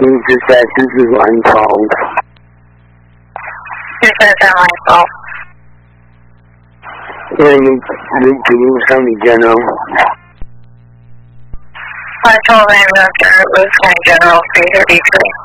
Who's that? This is line 12. Who says that line 12? Luke County General. Line 12 ambulance, Luke County General 333.